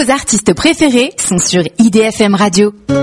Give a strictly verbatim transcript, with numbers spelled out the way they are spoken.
vos artistes préférés sont sur I D F M Radio.